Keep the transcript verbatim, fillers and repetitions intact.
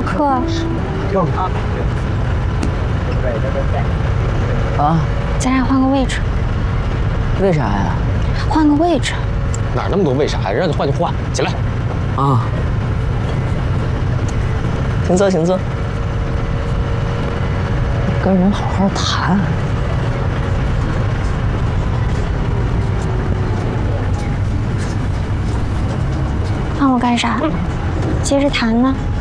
课。 啊， 咱俩换个位置。 为啥呀？ 换个位置。 哪那么多为啥呀？让你换就换，起来。 啊，请坐，请坐。跟人好好谈。 换我干啥？接着谈呢。